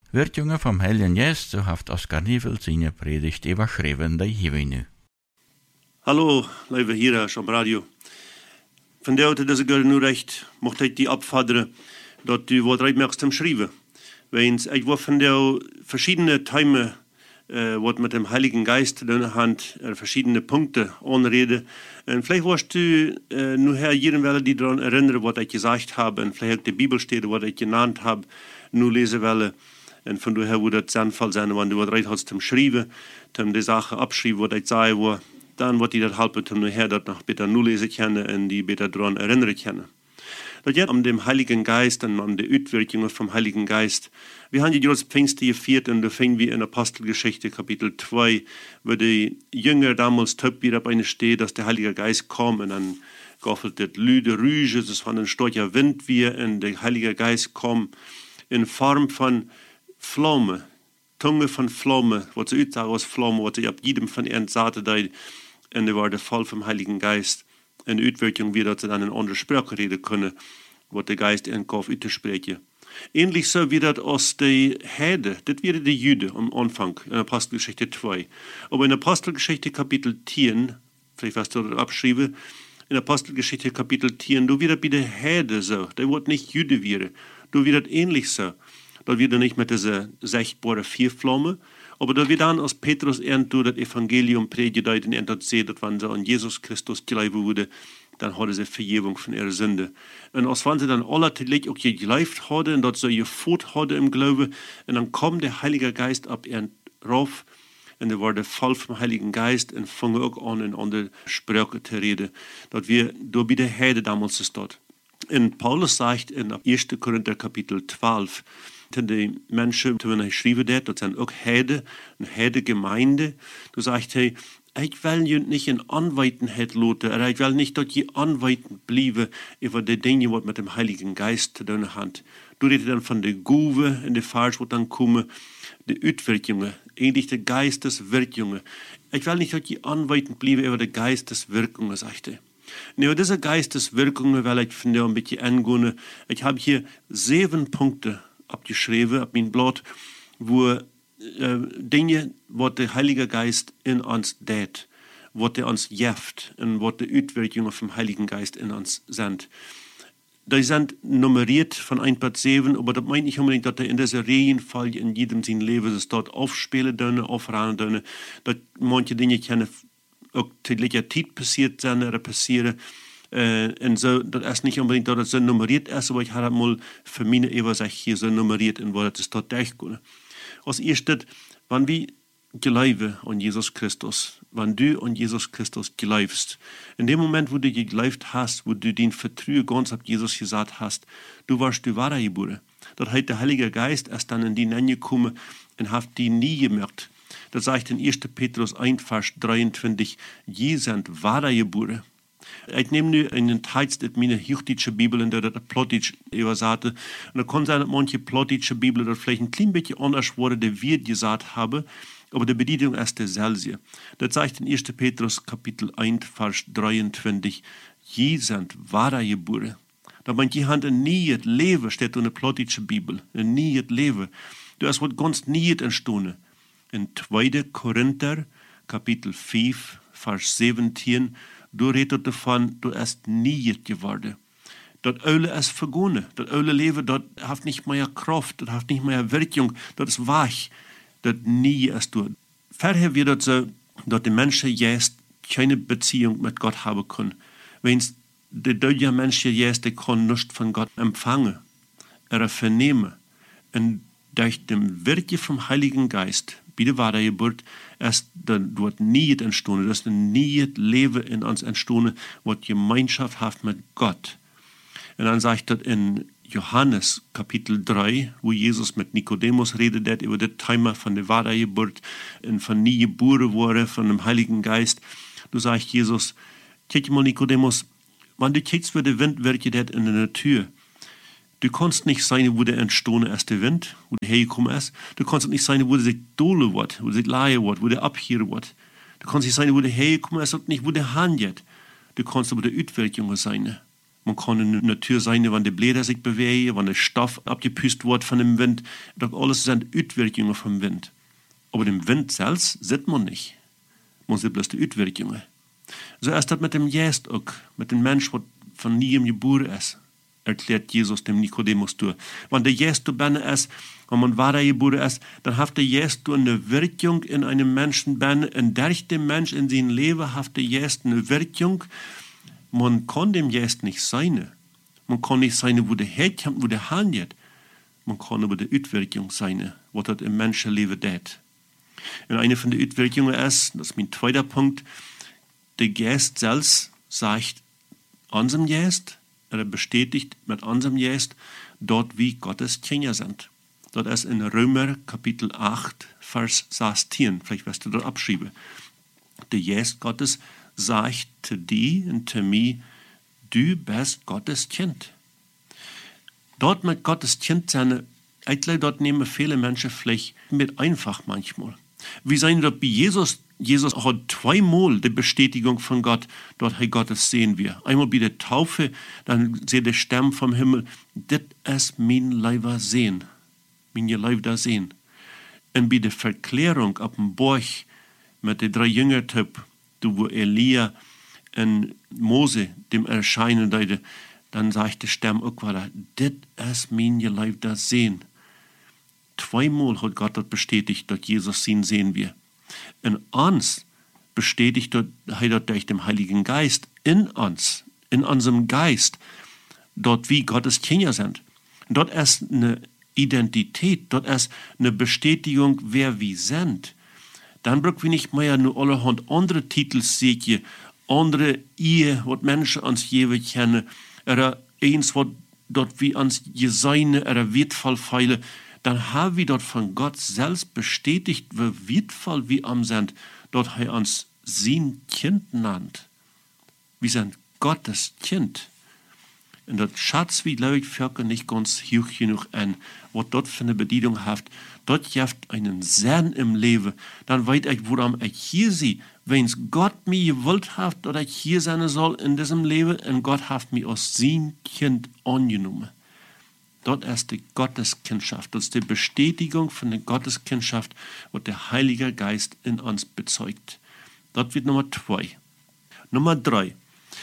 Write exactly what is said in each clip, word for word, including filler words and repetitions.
Wertjunge vom Heiligen Geist, so haft Oskar Nievel seine Predigt überschrieben, die hier nu. Hallo, lieve hier op radio. Vandaag dat is ik nu recht, mocht ik die opvadderen, dat u wat recht am schrijven. Weens ik wil vandaag verschiedene Themen, uh, wat met dem Heiligen Geist in de hand, uh, verschiedene Punkte aanreden. En vielleicht wirst du uh, nu her jeden willen die daran erinnern, wat ik gezegd heb, en vielleicht ook de Bibelstelle, wat ik genannt heb, nu lezen willen. En van daher wordt het zinvol zijn, wanneer du wat recht hast zum schrijven, zum die Sache abschrijven, wat ik zei, wo, dan wordt die dat helpen, zum nu her dat nog beter nu lezen kunnen en die beter daran erinnern kunnen. Dat gaat om den Heiligen Geist en om de uitwerkingen vom Heiligen Geist. Wir haben die große Pfingste geviert und da finden wir in Apostelgeschichte Kapitel zwei, wo die Jünger damals taub wieder auf eine steht, dass der Heilige Geist kam und dann gaffelt das lüde Rüge, das von ein starker Wind wir und der Heilige Geist kam in Form von Flamme, Tunge von Flamme, was sie uitzagen als Flamme, was sie ab jedem von ihren zaten deed und die waren voll vom Heiligen Geist. En de uitwerking weer dat ze dan een andere spraak reden kunnen, wat de geest in kaf uit te spreken. Ähnlich so wie dat als de Heide, dat wäre de Juden am Anfang, in Apostelgeschichte zwei. Aber in Apostelgeschichte Kapitel zehn, vielleicht was du dort abschreiben, in Apostelgeschichte Kapitel zehn, da wird bei de Heide so, der wird nicht Jude wäre, da wird das ähnlich so. Da wird er nicht mit dieser sichtbaren Vierflamme, aber da wird dann, als Petrus irgendwo das Evangelium predigt, und er dort sieht, dass wenn sie an Jesus Christus glauben würde, dann hat sie Vergebung von ihrer Sünde. Und als wenn sie dann alle tegelijk auch geglaubt haben und dass sie gefort haben im Glauben, und dann kommt der Heilige Geist ab ihren rauf, und er wurde voll vom Heiligen Geist und fangen auch an, in andere Sprache zu reden. Dass wir, da bei der Heide damals ist dort. Und Paulus sagt in ersten Korinther Kapitel zwölf, ten de mensen, toen hij schreef dat, dat zijn ook Heide, een Heide-Gemeinde. Toen zegt hij, ik wil je niet in Anweitenheid laten, ik wil niet dat je anweitend blijven over de dingen wat met dem Heiligen Geist te doen heeft. Toen redt hij dan van de Gove en de Vers wat dan komen, de uitwerkingen, eigenlijk de Geisteswerkingen. Ik wil niet dat je anweitend blijven over de Geisteswirkungen, zegt hij. Nou, diese Geisteswirkungen will ich von dir ein bisschen angehen. Ich habe hier sieben Punkte abgeschrieben auf mein Blatt, wo äh, Dinge, was der Heilige Geist in uns tät, was er uns jeft und was die Auswirkungen vom Heiligen Geist in uns sind. Die sind nummeriert von eins bis sieben, aber das meint nicht unbedingt, dass er in dieser Reihenfolge in jedem sein Leben es dort aufspielen dürfen, aufrahmen dürfen, dass manche Dinge können auch zu gleicher Zeit passiert sein oder passieren. Uh, en zo, dat is niet unbedingt dat het zo nummeriert is, aber ich habe mal für meine Übersicht hier so nummeriert und wo das ist dort durchgegangen. Als erstes, wenn wir glauben an Jesus Christus, wenn du an Jesus Christus glaubst, in dem Moment, wo du geglaubt hast, wo du den Vertrauen ganz auf Jesus gesagt hast, du warst du wahrer geboren. Das heißt, der Heilige Geist ist dann in die hineingekommen und hat die nie gemerkt. Das sagt in ersten Petrus eins, Vers dreiundzwanzig, je sind wahrer geboren. Ich nehme nu einen Text aus meiner Juchtische Bibel, in der das Plottisch übersagt. Und da kann sein, dass manche Plottische Bibel das vielleicht ein klein bisschen anders wurde, der wir gesagt haben, aber die Bedienung ist derselbe. Das sagt in ersten Petrus Kapitel eins, Vers dreiundzwanzig, je sind wahrer geboren. Da meint je hand ein nieuw Leben, steht in der Plottische Bibel, ein nieuw Leben. Du hast was ganz nieuw entstanden. In zweiten Korinther Kapitel fünf, Vers siebzehn, du redet davon, du bist nie geworden. Das Öle ist vergangen. Das Öle Leben, das hat nicht mehr Kraft, das hat nicht mehr Wirkung, das ist weich. Das nie ist du. Vorher wird das so, dass die Menschen jetzt keine Beziehung mit Gott haben können. Wenn der deutsche Mensch jetzt, der kann nichts von Gott empfangen, oder vernehmen. Und durch den Wirken vom Heiligen Geist, bei der Wiedergeburt, ist dort nie entstanden. Das ist ein nie Leben in uns entstanden, was Gemeinschaft hat mit Gott. Und dann sagt das in Johannes Kapitel drei, wo Jesus mit Nikodemus redet, über das Thema von der Wiedergeburt und von nie geboren wurde, von dem Heiligen Geist. Du sagst Jesus, guck mal Nikodemus, wenn du guckst, wie der Wind wirkt in der Natur, du kannst nicht sein, wo der entstanden ist, der Wind, wo der hergekommen ist. Du kannst nicht sein, wo der sich dole wird, wo der sich leihe wird, wo der abhören wird. Du kannst nicht sein, wo der hergekommen ist und nicht, wo der handelt. Du kannst aber die Auswirkungen sein. Man kann in der Natur sein, wenn die Blätter sich bewegen, wenn der Stoff abgepüst wird von dem Wind. Das alles sind Auswirkungen vom Wind. Aber dem Wind selbst sieht man nicht. Man sieht bloß die Auswirkungen. So ist das mit dem Geist auch, mit dem Mensch, der von nie geboren ist, erklärt Jesus dem Nikodemus durch. Wenn der Geist bin ist, wenn man wahrer geboren ist, dann hat der Geist eine Wirkung in einem Menschen bin, und durch den Mensch in seinem Leben hat der Geist eine Wirkung. Man kann dem Geist nicht sein. Man kann nicht sein, wo der herkommt, wo der handelt. Man kann aber die Auswirkung sein, was das im Menschenleben tut. Und eine von den Auswirkungen ist, das ist mein zweiter Punkt, der Geist selbst sagt unserem Geist, er bestätigt mit unserem Geist, dort wie Gottes Kinder sind. Das ist in Römer Kapitel acht, Vers sechzehn. Vielleicht wirst du das abschreiben. Der Geist Gottes sagt zu dir und zu mir, du bist Gottes Kind. Dort mit Gottes Kind sein, ich glaube, dort nehmen viele Menschen vielleicht mit einfach manchmal. Wir sehen dort bei Jesus, Jesus hat zweimal die Bestätigung von Gott, dort hey Gottes sehen wir. Einmal bei der Taufe, dann seht der Stern vom Himmel, das ist mein Leiber sehen, mein Leib da sehen. Und bei der Verklärung auf dem Berg mit den drei Jüngertypen, wo Elia und Mose dem erscheinen deute, dann sagt der Stern auch weiter, das ist mein Leib da sehen. Zweimal hat Gott das bestätigt, dass Jesus ihn sehen wir. In uns bestätigt er das durch den Heiligen Geist in uns, in unserem Geist, dort wie Gottes Kinder sind. Dort ist eine Identität, dort ist eine Bestätigung, wer wir sind. Dann brauchen wir nicht mehr nur allerhand andere Titel sehen, andere Ehe, was Menschen uns geben können, oder eins, was dort wie uns Geseine, oder wertvoll feilen. Dann haben wir dort von Gott selbst bestätigt, wie wertvoll wir am sind, dort er uns sein Kind nannt. Wir sind Gottes Kind. Und das Schatz, wie glaube ich, Völker nicht ganz hoch genug an, was dort für eine Bedienung hat. Dort gibt einen Sinn im Leben. Dann weiß ich, woran ich hier sehe. Wenn es Gott mir gewollt hat, dass ich hier sein soll in diesem Leben, und Gott hat mich als sein Kind angenommen. Dort ist die Gotteskindschaft. Das ist die Bestätigung von der Gotteskindschaft, was der Heilige Geist in uns bezeugt. Dort wird Nummer zwei. Nummer drei.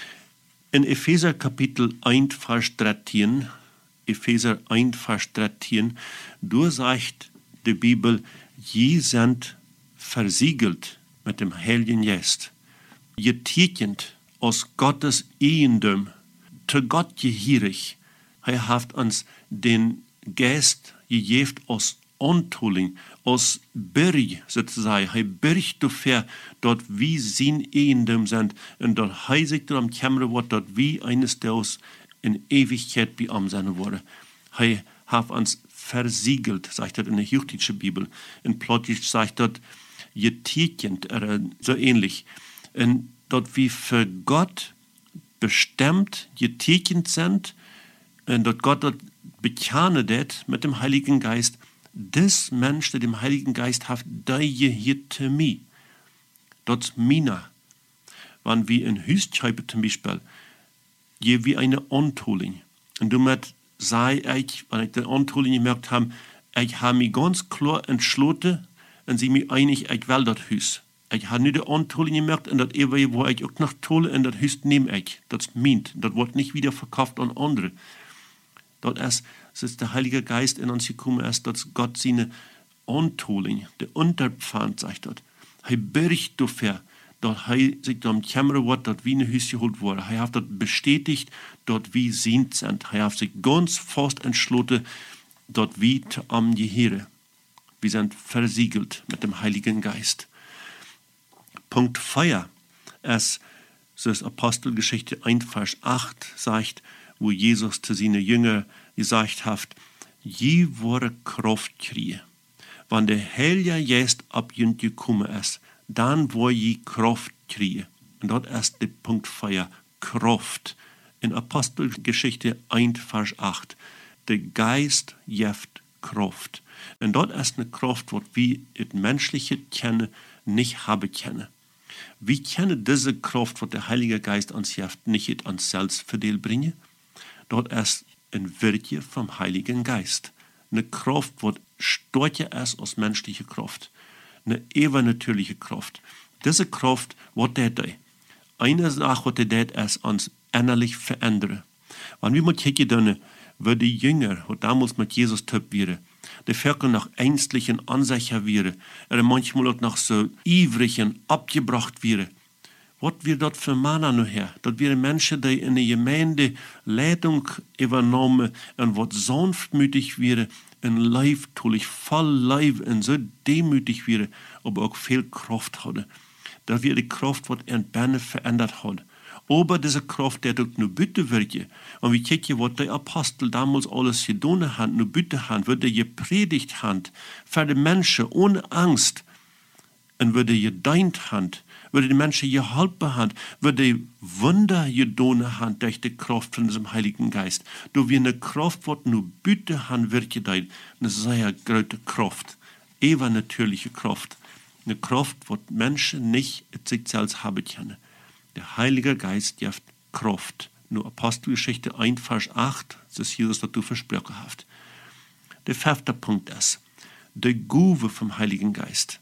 In Epheser Kapitel eins, Vers dreizehn, Epheser eins, Vers dreizehn, da sagt die Bibel, je sind versiegelt mit dem Heiligen Geist. Getekend aus Gottes Eigendom, zu Gott gehörig. Er hat uns den Geist gegeben aus Antuling, aus Berg sozusagen. Er birgt dafür, dort wie sein Eigendom sind. Und dort heißt er am Kämmerwort, dort wie eines Deus in Ewigkeit bei ihm sein wurde. Er hat uns versiegelt, sagt er in der Hochdeutsche Bibel. In Plottisch sagt dort getekend, oder so ähnlich. Und dort wie für Gott bestimmt, getekend sind, und dort Gott dort bekannt mit dem Heiligen Geist, das Mensch, der dem Heiligen Geist hat, der hier zu mir. Dort mina. Wenn wir in Hüstscheibe zum Beispiel, je wie eine Antuling. Und damit sei ich, wenn ich die Antuling gemerkt habe, ich habe mich ganz klar entschlossen, und sie mich einig, ich will das Hüs. Ich habe nicht die Antuling gemerkt, und das ewige, wo ich auch noch tolle, und das Hüs nehme ich. Das meint. Das wird nicht wieder verkauft an andere. Dort ist, es ist der Heilige Geist in uns gekommen, ist, dass Gott seine Antuling, der Unterpfand, sagt dort. Er birgt dafür, dort er sich am Kämmerwort, dort wie eine Hüs geholt wurde. Er hat dort bestätigt, dort wie sind sind. Er hat sich ganz fest entschlossen, dort wie am Gehören. Wir sind versiegelt mit dem Heiligen Geist. Punkt vier ist, so ist Apostelgeschichte eins, Vers acht, sagt, wo Jesus zu seinen Jüngern gesagt hat, je wurde Kraft kriegen. Wenn der Heilige Geist ab jünd gekommen ist, dann wo je Kraft kriegen. Und dort ist der Punkt vier, Kraft. In Apostelgeschichte eins, Vers acht. Der Geist gibt Kraft. Und dort ist eine Kraft, die wir das menschliche Kennen nicht haben können. Wir können diese Kraft, die der Heilige Geist uns gibt, nicht in uns selbst verdient bringen. dort ist ein Wirke vom Heiligen Geist. Eine Kraft, wird stärker ist als menschliche Kraft. Eine übernatürliche Kraft. Diese Kraft, was der da? Eine Sache, was der da ist, uns innerlich verändern. Wenn wir mal kijken, dann, wie die Jünger, die damals mit Jesus typ wären, die Völker noch ängstlich und unsicher wären, oder manchmal auch noch so ivrig und abgebracht wären. Was wir dort für Männer noch her? Dort wären Menschen, die in der Gemeinde Leitung übernommen und was sanftmütig wären, in Leib, tulich voll Leib und so demütig wären, aber auch viel Kraft hatten. Da wäre die Kraft, was in Berne verändert hat. Aber diese Kraft, der dort nur bitte wirke. Und wir kijken, was die Apostel damals alles getan haben, nur bitte haben, würde gepredigt haben, für die Menschen ohne Angst, und würde gedient haben, würde die Menschen geholfen haben, würde Wunder getan haben durch die Kraft von diesem Heiligen Geist. Da wir eine Kraft, was nur bitte haben, wirke dein, eine sehr große Kraft, übernatürliche Kraft, eine Kraft, was Menschen nicht in sich selbst haben können. Der Heilige Geist gibt Kraft. Nur Apostelgeschichte eins, Vers acht, das ist Jesus dazu versprochen hat. Der fünfte Punkt ist, die Gabe vom Heiligen Geist.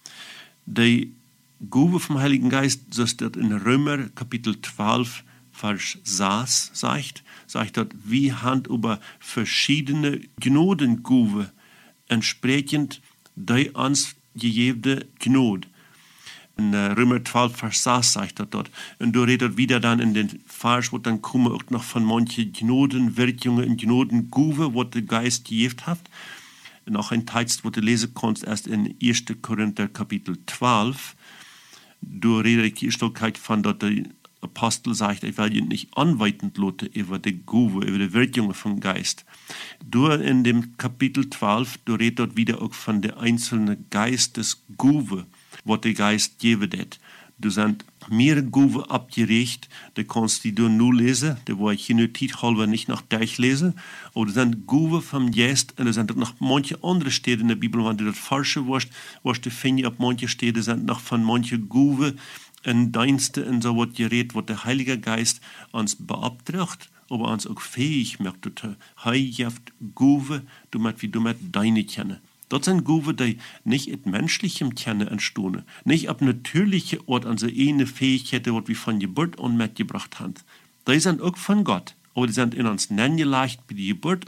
Die Gabe vom Heiligen Geist, so ist das in Römer Kapitel zwölf, Vers sechs sagt, sagt dort, wie Hand über verschiedene Gnadengaben entsprechend die uns gegebene Gnade. In Römer zwölf, Vers sechs sagt er dort. Und du redet wieder dann in den Vers, wo dann kommen auch noch von manchen Gnadenwirkungen und Gnadengaben, was der Geist gegeben hat. Noch ein Text, wo du lesen kannst, erst in erster Korinther Kapitel zwölf. Du redest die Stückheit von dort, der Apostel sagt, ich will ihn nicht anweitend lassen über die Gabe, über die Wirkungen vom Geist. Du in dem Kapitel zwölf, du redest dort wieder auch von der einzelnen Geistesgabe, was der Geist geben wird. Du sind mehrere Gaben abgeregt, da kannst du nur lesen, da wo ich hier Zeit halber nicht noch durchlesen, aber das sind Gaben vom Geist, und da sind noch manche andere Städte in der Bibel, wenn du das Falsche warst, warst du finden, auf manche Städte sind noch von manchen Gaben in Dienste und so was gerät, was der Heilige Geist uns beabtragt, aber uns auch fähig macht. Du hast Gaben, du mit wie du mit deine kennen. Das sind Gaben, die nicht in menschlichem Kennen entstehen, nicht ab natürlichem Ort an so eine Fähigkeit, die wir von Geburt an mitgebracht haben. Die sind auch von Gott, aber die sind in uns nicht leicht bei der Geburt.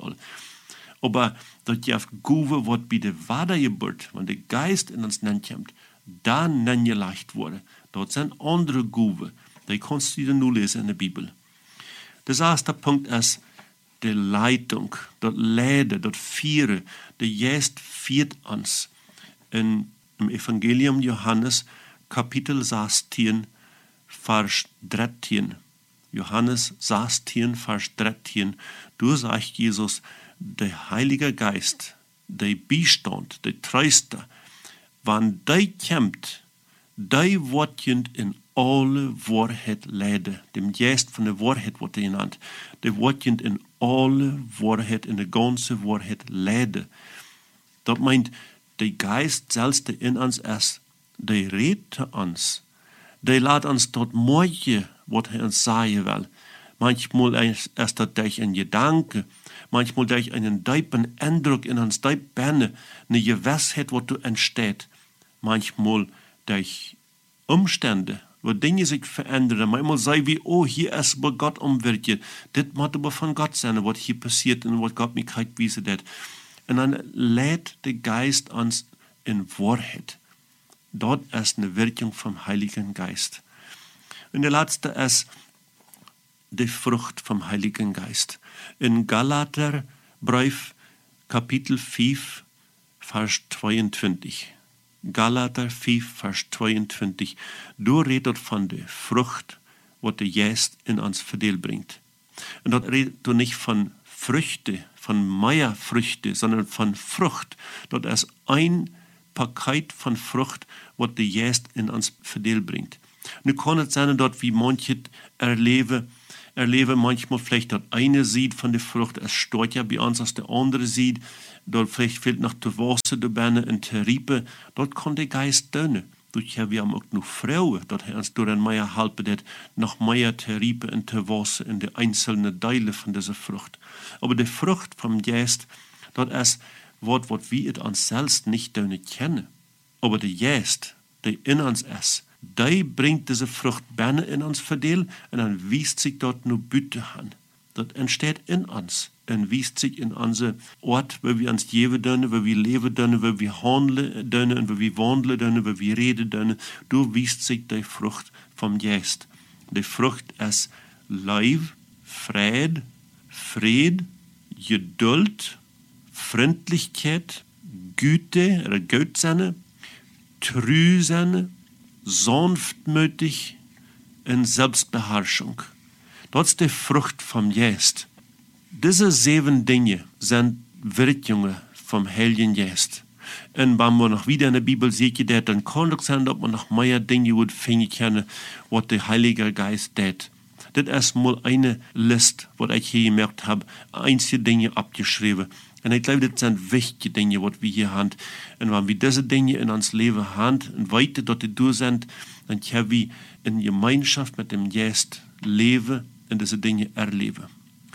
Aber das gibt Gaben, was bei der Wiedergeburt, wenn der Geist in uns kommt, dann nicht leicht wurde. Das sind andere Gaben, die kannst du nur lesen in der Bibel. Der erste Punkt ist, die Leitung, das Leiden, das Führen, der Geist führt uns. In, Im Evangelium Johannes, Kapitel sechzehn, Vers dreizehn. Johannes sechzehn, Vers dreizehn. Du sagst Jesus, der Heilige Geist, der Beistand, der Tröster, wann der kommt, der wird in alle Wahrheit leiden. Dem Geist von der Wahrheit wird er genannt. Der wird in alle Wahrheit, in der ganzen Wahrheit leiden. Das meint, der Geist selbst, der in uns ist, der redet uns. Der lässt uns dort morgen, was er uns sagen will. Manchmal ist das durch ein Gedanke, manchmal durch einen tiefen Eindruck in uns, tief Beine, eine Gewissheit, was entsteht. Manchmal durch Umstände, wo Dinge sich verändern. Manchmal sei wie, oh, hier ist bei Gott umwirkt. Das muss aber von Gott sein, was hier passiert und was Gott mir wiesen hat. Und dann lädt der Geist uns in Wahrheit. Dort ist eine Wirkung vom Heiligen Geist. Und der letzte ist die Frucht vom Heiligen Geist. In Galaterbrief, Kapitel fünf, Vers zweiundzwanzig. Galater fünf, Vers zweiundzwanzig. Du redet von der Frucht, was der Geist in uns verdeel bringt. Und dort redet du nicht von Früchte, von Meierfrüchte, sondern von Frucht. Dort ist ein Paket von Frucht, was der Geist in uns verdeel bringt. Nu kann es sein, dort wie manche erleben, erleben manchmal vielleicht dort eine sieht von der Frucht, es steht ja bei uns, als der andere sieht, dort vielleicht fehlt noch die Wasser, die Beine und die Riepe, dort kann der Geist dünne. Dort hebben we ook nog vrouwen, dat hij ons door een meer helpen, dat nog meer te riepen en te wassen in de einzelne delen van deze vrucht. Aber de vrucht vom Geist, dat is wat wat we het ons selbst nicht kennen. Aber de Geist, die in ons is, die bringt diese Frucht binnen in ons verdeel en dan wiest zich dat nu buiten aan. Dat entsteht in ons en wiest zich in onze Ort, waar we ons leven doen, waar we leven doen, waar we handelen doen en waar we wandelen doen, waar we reden doen. Du wiest zich die Frucht vom Geist. Die Frucht is Lief, Fried, Fried, Geduld, Freundlichkeit, Güte, oder Goedsein, Treu sein, sanftmütig en Selbstbeherrschung. Dat is de Frucht vom Geist. Diese zeven dingen zijn werkingen vom Heiligen Geist. En wenn man noch wieder in der Bibel sieht, dann kann es sein, dass man noch mehr Dinge wird finden können, was der Heilige Geist tut. Das ist mal eine Liste, was ich hier gemerkt habe, einzelne Dinge abgeschrieben. Und ich glaube, das sind wichtige Dinge, was wir hier haben. Und wenn wir diese Dinge in uns Leben haben und weiter dort durch sind, dann können wir in Gemeinschaft mit dem Geist leben und diese Dinge erleben.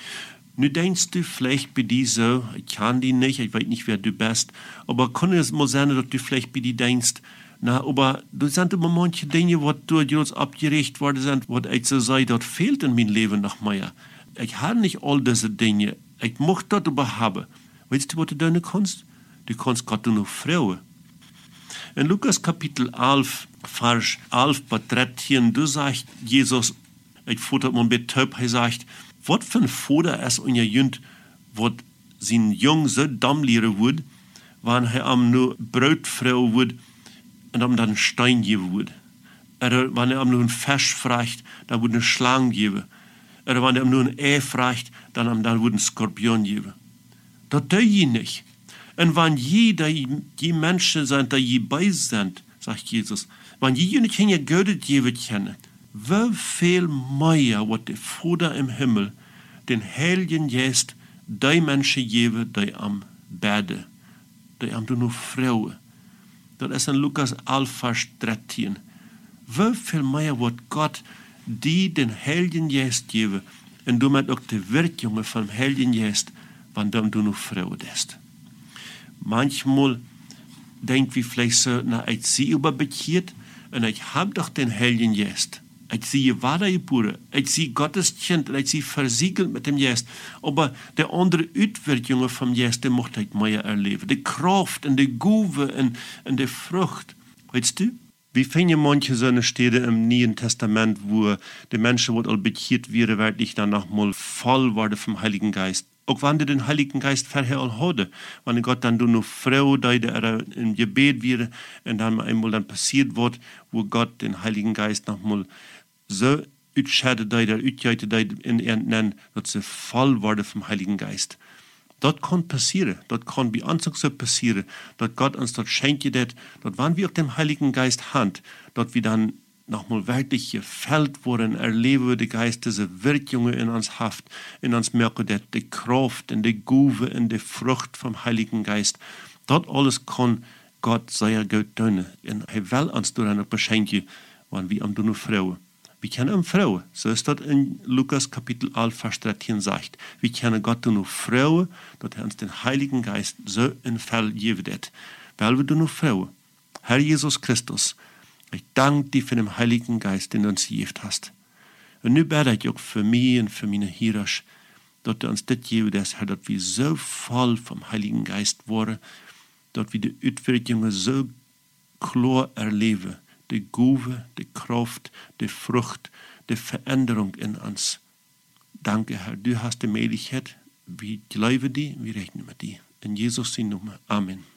Nu denkst du vielleicht bei dir so, ich kann die nicht, ich weiß nicht, wer du bist, aber kann es mal sein, dass du vielleicht bei dir denkst, na, aber du sind immer manche Dinge, was durch uns abgerichtet worden sind, was ich so sage, das fehlt in meinem Leben noch mehr. Ich habe nicht all diese Dinge, ich möchte das aber haben. Weißt du, was du tun kannst? Du kannst Gott nur Frauen. In Lukas Kapitel elf, Vers elf bis dreizehn, du sagst Jesus, ich futter mal mit Taub, er sagt, wat für ein Vater ist unser Jünd, wat sein Jung so dumm lehren wird, wenn er am nur Brotfrau wird und am dann Stein geben wird. Oder wenn er am nur ein Fisch fragt, dann wird eine Schlange geben. Oder wenn er am nur ein Ei fragt, dann am dann wird ein Skorpion geben. Das tue ich nicht. Und wenn jeder, die Menschen sind, die je bei sind, sagt Jesus, wenn je nicht hin Gott geben können, wie viel mehr wird der Vater im Himmel den Heiligen Geist die Menschen geben, die am Beten, die am nur Frauen. Das ist in Lukas elf, Vers dreizehn. Wie viel mehr wird Gott die den Heiligen Geist geben und damit auch die Wirkungen vom Heiligen Geist, wenn du nur Frauen bist. Manchmal denken wir vielleicht so, na, ich sehe überbekehrt und ich habe doch den Heiligen Geist. Ich sehe wahre Geburt, ich sehe Gottes Kind, ich sehe versiegelt mit dem Geist. Aber die andere Auswirkungen vom Geist, die möchte ich mehr erleben. Die Kraft und die Guve und, und die Frucht. Weißt du? Wir finden manche so eine Stelle im Neuen Testament, wo die Menschen, die all bekehrt werden, wirklich dann nochmal voll werden vom Heiligen Geist. Auch wenn die den Heiligen Geist vorher all hatte, wenn Gott dann nur Frau, die er im Gebet wäre, und dann einmal dann passiert wird, wo Gott den Heiligen Geist nochmal so utschädet, die er utgeht, die in er nennen, dass sie voll werden vom Heiligen Geist. Das kann passieren, das kann bei uns auch so passieren, dass Gott uns das schenkt, dass wenn wir auch den Heiligen Geist haben, dass wir dann nochmal wirklich gefällt worden, erleben wir die Geist, diese Wirkungen in uns haft, in uns merken, dass die Kraft und die Guve und die Frucht vom Heiligen Geist, das alles kann Gott sehr gut tun. Und er will uns durch eine beschenken, wenn wir am nur Frauen. Wir kennen eine Frau, so ist das in Lukas Kapitel elf, Vers dreizehn sagt. Wir kennen Gott nur Frauen, dass er uns den Heiligen Geist so in Fall geben wird. Weil wir nur Frauen. Herr Jesus Christus, ich danke dir für den Heiligen Geist, den du uns gegeben hast. Und nun bete ich auch für mich und für meine Hörer, dass du uns das geben wirst, Herr, dass wir so voll vom Heiligen Geist waren, dass wir die Auswirkungen so klar erleben. Die Guve, die Kraft, die Frucht, die Veränderung in uns. Danke, Herr, du hast die Möglichkeit. Wir glauben dir, wir rechnen mit dir. In Jesus' Namen. Amen.